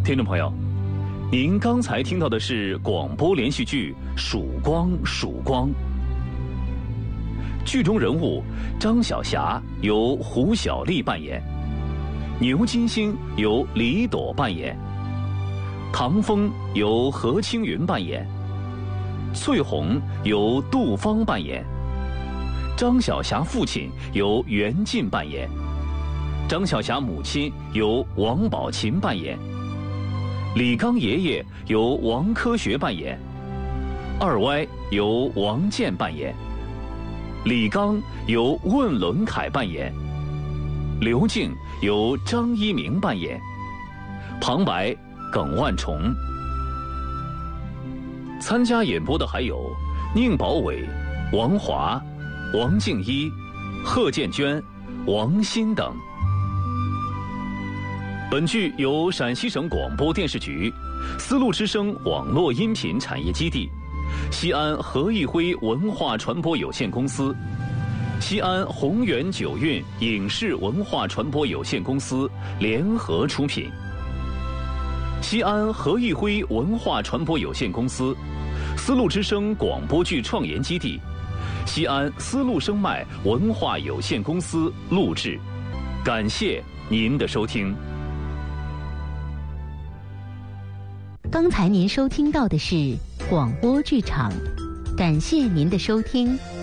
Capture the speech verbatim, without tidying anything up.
听众朋友，您刚才听到的是广播连续剧《曙光曙光》，剧中人物张晓霞由胡小丽扮演，牛金星由李朵扮演，唐风由何青云扮演，翠红由杜芳扮演，张晓霞父亲由袁晋扮演，张晓霞母亲由王宝琴扮演，李刚爷爷由王科学扮演，二歪由王健扮演，李刚由问伦凯扮演，刘静由张一鸣扮演，旁白耿万重。参加演播的还有宁宝伟、王华、王静一、贺建娟、王鑫等。本剧由陕西省广播电视局、丝路之声网络音频产业基地、西安何义辉文化传播有限公司、西安宏源九韵影视文化传播有限公司联合出品。西安何义辉文化传播有限公司、丝路之声广播剧创研基地、西安丝路声脉文化有限公司录制。感谢您的收听。 刚才您收听到的是广播剧场，感谢您的收听。